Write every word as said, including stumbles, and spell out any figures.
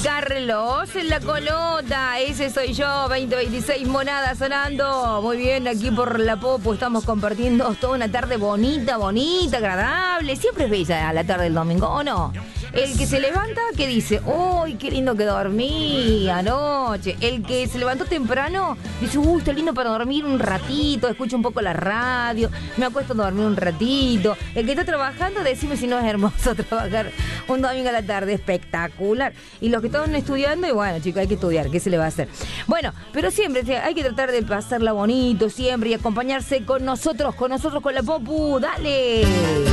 Carlos en la colota, ese soy yo, veinte veintiséis monadas sonando. Muy bien, aquí por la Popo estamos compartiendo toda una tarde bonita, bonita, agradable. Siempre es bella la tarde del domingo, ¿o no? El que se levanta, que dice, ¡uy, qué lindo que dormí anoche! El que se levantó temprano, dice, ¡uy, está lindo para dormir un ratito! Escucho un poco la radio, me acuesto a dormir un ratito. El que está trabajando, decime si no es hermoso trabajar un domingo a la tarde, espectacular. Y los que están estudiando, y bueno, chicos, hay que estudiar, ¿qué se le va a hacer? Bueno, pero siempre hay que tratar de pasarla bonito, siempre, y acompañarse con nosotros, con nosotros, con la Popu, ¡dale!